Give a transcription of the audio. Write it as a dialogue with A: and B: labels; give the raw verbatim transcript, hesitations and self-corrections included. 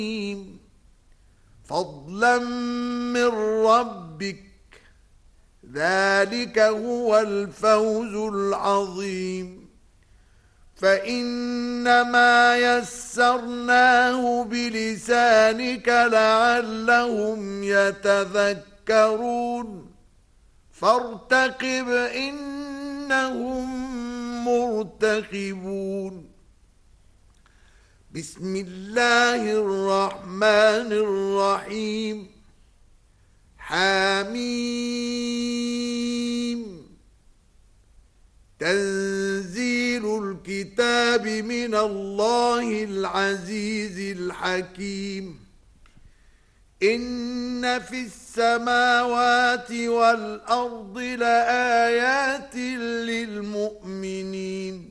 A: فضلا من ربك ذلك هو الفوز العظيم فإنما يسرناه بلسانك لعلهم يتذكرون فارتقب إنهم مرتقبون بسم الله الرحمن الرحيم حميم تنزيل الكتاب من الله العزيز الحكيم إن في السماوات والأرض لآيات للمؤمنين